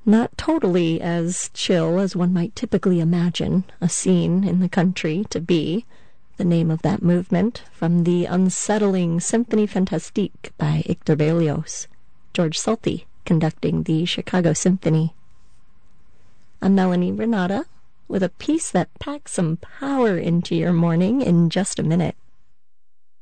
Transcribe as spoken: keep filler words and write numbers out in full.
Not totally as chill as one might typically imagine a scene in the country to be. The name of that movement, from the unsettling Symphonie Fantastique by Hector Berlioz, George Solti conducting the Chicago Symphony. I'm Melanie Renata with a piece that packs some power into your morning in just a minute.